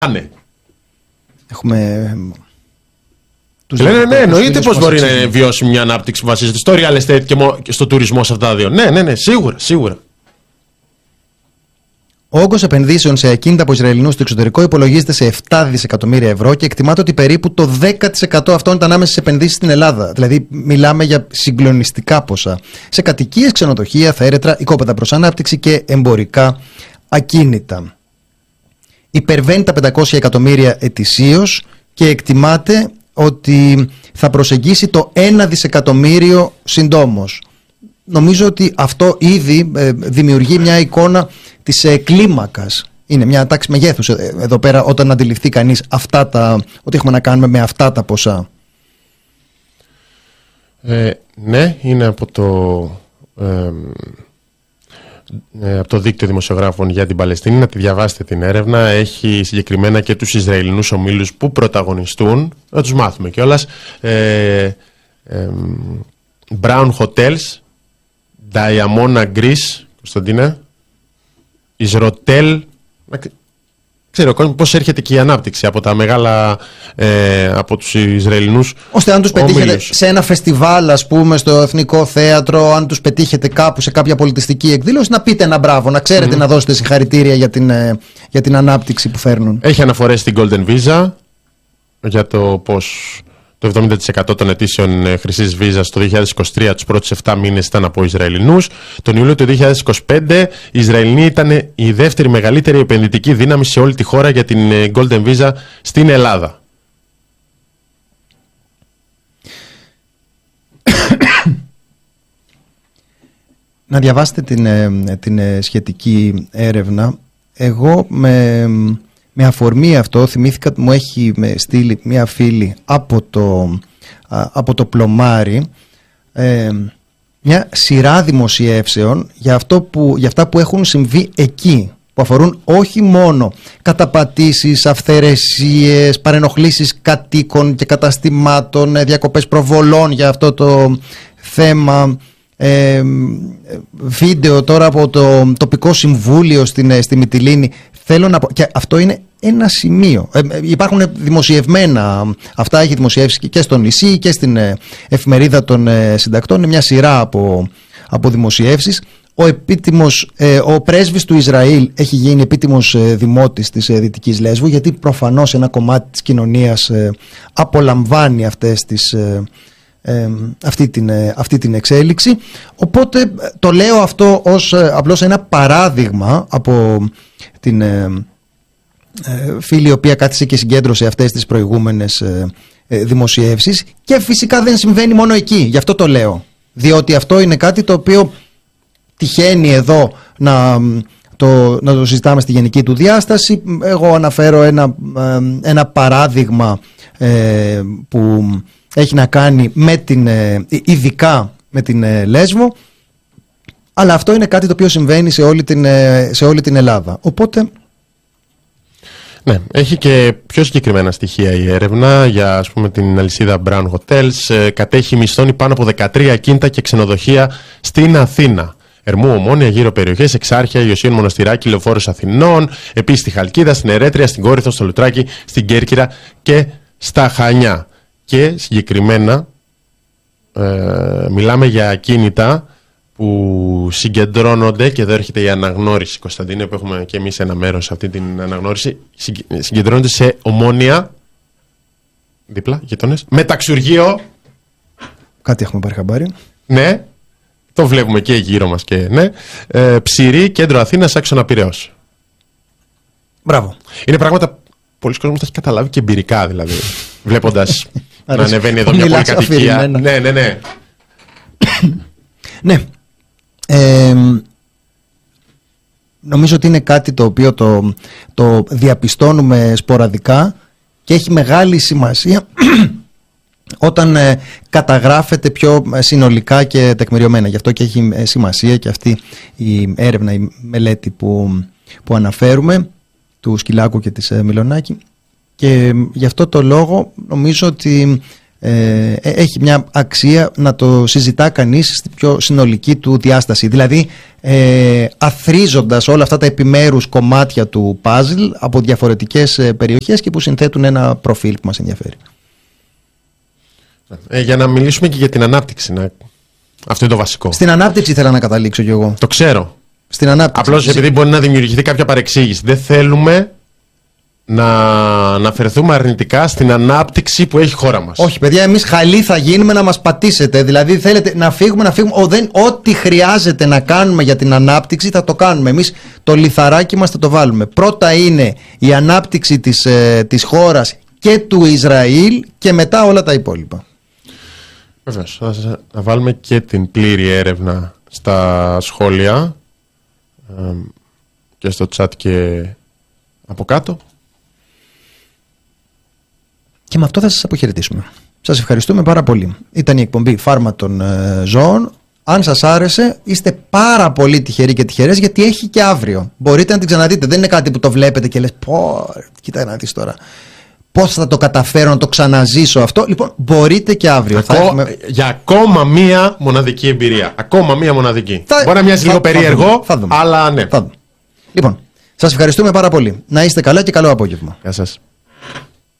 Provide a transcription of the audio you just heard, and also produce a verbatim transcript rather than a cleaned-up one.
Άνε. Έχουμε... Λένε, ναι, εννοείται πως μπορεί να είναι βιώσιμη μια ανάπτυξη που βασίζεται στο real estate και στο τουρισμό σε αυτά τα δύο. Ναι, ναι, ναι, σίγουρα, σίγουρα. Ο όγκος επενδύσεων σε ακίνητα από Ισραηλινούς στο εξωτερικό υπολογίζεται σε επτά δισεκατομμύρια ευρώ και εκτιμάται ότι περίπου το δέκα τοις εκατό αυτών ήταν άμεσες επενδύσεις στην Ελλάδα. Δηλαδή, μιλάμε για συγκλονιστικά ποσά. Σε κατοικίες, ξενοδοχεία, θέρετρα, οικόπεδα προς ανάπτυξη και εμπορικά ακίνητα. Υπερβαίνει τα πεντακόσια εκατομμύρια ετησίως και εκτιμάται ότι θα προσεγγίσει το ένα δισεκατομμύριο συντόμως. Νομίζω ότι αυτό ήδη ε, δημιουργεί μια εικόνα της ε, κλίμακας. Είναι μια τάξη μεγέθους ε, εδώ πέρα όταν αντιληφθεί κανείς αυτά τα, ότι έχουμε να κάνουμε με αυτά τα ποσά. Ε, ναι, είναι από το, ε, ε, από το δίκτυο δημοσιογράφων για την Παλαιστίνη. Να τη διαβάσετε την έρευνα. Έχει συγκεκριμένα και τους Ισραηλινούς ομίλους που πρωταγωνιστούν. Να τους μάθουμε κιόλας. Ε, ε, Brown Hotels, Diamond Greece, Κωνσταντίνα, Ισροτέλ. Ξέρω πώς έρχεται και η ανάπτυξη από τα μεγάλα, ε, από τους Ισραηλινούς, ώστε αν τους πετύχετε σε ένα φεστιβάλ, ας πούμε, στο Εθνικό Θέατρο, αν τους πετύχετε κάπου σε κάποια πολιτιστική εκδήλωση, να πείτε ένα μπράβο, να ξέρετε, mm. να δώσετε συγχαρητήρια για την, για την ανάπτυξη που φέρνουν. Έχει αναφορές στην Golden Visa για το πώς το εβδομήντα τοις εκατό των αιτήσεων χρυσής βίζας το δύο χιλιάδες είκοσι τρία, τους πρώτους επτά μήνες ήταν από Ισραηλινούς. Τον Ιούλιο του δύο χιλιάδες είκοσι πέντε οι Ισραηλινοί ήταν η δεύτερη μεγαλύτερη επενδυτική δύναμη σε όλη τη χώρα για την Golden Visa στην Ελλάδα. Να διαβάσετε την, την σχετική έρευνα. Εγώ με... Με αφορμή αυτό θυμήθηκα ότι μου έχει στείλει μια φίλη από το, από το Πλωμάρι ε, μια σειρά δημοσιεύσεων για, αυτό που, για αυτά που έχουν συμβεί εκεί, που αφορούν όχι μόνο καταπατήσεις, αυθαιρεσίες, παρενοχλήσεις κατοίκων και καταστημάτων, διακοπές προβολών για αυτό το θέμα, ε, βίντεο τώρα από το τοπικό συμβούλιο στην, στη Μυτιλήνη. Θέλω να πω, και αυτό είναι ένα σημείο. Ε, υπάρχουν δημοσιευμένα, αυτά έχει δημοσιεύσει και στο νησί και στην ε, εφημερίδα των ε, συντακτών. Είναι μια σειρά από, από δημοσιεύσεις. Ο, επίτιμος, ε, ο πρέσβης του Ισραήλ έχει γίνει επίτιμος ε, δημότης της ε, Δυτικής Λέσβου, γιατί προφανώς ένα κομμάτι της κοινωνίας ε, απολαμβάνει αυτές τις... Ε, Ε, αυτή, την, ε, αυτή την εξέλιξη. Οπότε το λέω αυτό ως ε, απλώς ένα παράδειγμα από την ε, ε, φίλη η οποία κάθισε και συγκέντρωσε αυτές τις προηγούμενες ε, ε, δημοσιεύσεις, και φυσικά δεν συμβαίνει μόνο εκεί, γι' αυτό το λέω, διότι αυτό είναι κάτι το οποίο τυχαίνει εδώ να το, να το συζητάμε στη γενική του διάσταση. Εγώ αναφέρω ένα, ε, ένα παράδειγμα ε, που έχει να κάνει με την, ειδικά με την Λέσβο, αλλά αυτό είναι κάτι το οποίο συμβαίνει σε όλη την, σε όλη την Ελλάδα. Οπότε... Ναι, έχει και πιο συγκεκριμένα στοιχεία η έρευνα για, ας πούμε, την αλυσίδα Brown Hotels. Κατέχει μισθώνει πάνω από δεκατρία ακίνητα και ξενοδοχεία στην Αθήνα. Ερμού, Ομόνια, γύρω περιοχές, Εξάρχεια, Ιωσίων, Μοναστηράκι, Λεωφόρος Αθηνών, επίσης στη Χαλκίδα, στην Ερέτρια, στην Κόρινθο, στο Λουτράκι, στην Κέρκυρα και στα Χανιά. Και συγκεκριμένα ε, μιλάμε για ακίνητα που συγκεντρώνονται, και εδώ έρχεται η αναγνώριση, Κωνσταντίνε, που έχουμε και εμείς ένα μέρος σε αυτή την αναγνώριση, συγκεντρώνονται σε Ομόνια, δίπλα, γείτονες, μεταξουργείο. Κάτι έχουμε πάρει χαμπάρι. Ναι, το βλέπουμε και γύρω μας και ναι. Ε, Ψηρή, κέντρο Αθήνας, άξονα Πειραιώς. Μπράβο. Είναι πράγματα πολλοί κόσμος τα έχει καταλάβει και εμπειρικά, δηλαδή, βλέποντας να ανεβαίνει εδώ μια πολυκατοικία. Ναι, ναι, ναι. Ναι. Ε, νομίζω ότι είναι κάτι το οποίο το, το διαπιστώνουμε σποραδικά και έχει μεγάλη σημασία όταν ε, καταγράφεται πιο συνολικά και τεκμηριωμένα. Γι' αυτό και έχει σημασία και αυτή η έρευνα, η μελέτη που, που αναφέρουμε, του Σκυλάκου και της ε, Μιλονάκη. Και γι' αυτό το λόγο νομίζω ότι ε, έχει μια αξία να το συζητά κανείς στην πιο συνολική του διάσταση. Δηλαδή ε, αθροίζοντας όλα αυτά τα επιμέρους κομμάτια του παζλ από διαφορετικές ε, περιοχές και που συνθέτουν ένα προφίλ που μας ενδιαφέρει. Ε, για να μιλήσουμε και για την ανάπτυξη. Να... Αυτό είναι το βασικό. Στην ανάπτυξη ήθελα να καταλήξω κι εγώ. Το ξέρω. Στην ανάπτυξη. Απλώς επειδή μπορεί να δημιουργηθεί κάποια παρεξήγηση. Δεν θέλουμε να αναφερθούμε αρνητικά στην ανάπτυξη που έχει η χώρα μας. Όχι, παιδιά, εμείς χαλί θα γίνουμε να μας πατήσετε. Δηλαδή, θέλετε να φύγουμε, να φύγουμε. Ο, δεν, ό,τι χρειάζεται να κάνουμε για την ανάπτυξη θα το κάνουμε. Εμείς το λιθαράκι μας θα το βάλουμε. Πρώτα είναι η ανάπτυξη της, ε, της χώρας και του Ισραήλ και μετά όλα τα υπόλοιπα. Βεβαίως. Θα, θα βάλουμε και την πλήρη έρευνα στα σχόλια ε, και στο chat και από κάτω. Και με αυτό θα σας αποχαιρετήσουμε. Σας ευχαριστούμε πάρα πολύ. Ήταν η εκπομπή Φάρμα των ε, Ζώων. Αν σας άρεσε, είστε πάρα πολύ τυχεροί και τυχερές, γιατί έχει και αύριο. Μπορείτε να την ξαναδείτε. Δεν είναι κάτι που το βλέπετε και λες πω, κοίτα να δεις τώρα. Πώς θα το καταφέρω να το ξαναζήσω αυτό. Λοιπόν, μπορείτε και αύριο. Ακό, θα έχουμε... Για ακόμα μία μοναδική εμπειρία. Ακόμα μία μοναδική. Θα... Μπορεί να μοιάζει λίγο περίεργο, θα δούμε. αλλά ναι. Θα δούμε. Λοιπόν, σας ευχαριστούμε πάρα πολύ. Να είστε καλά και καλό απόγευμα. Γεια σας.